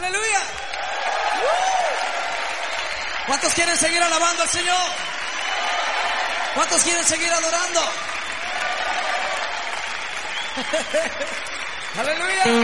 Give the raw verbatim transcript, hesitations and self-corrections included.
Aleluya. ¿Cuántos quieren seguir alabando al Señor? ¿Cuántos quieren seguir adorando? Aleluya.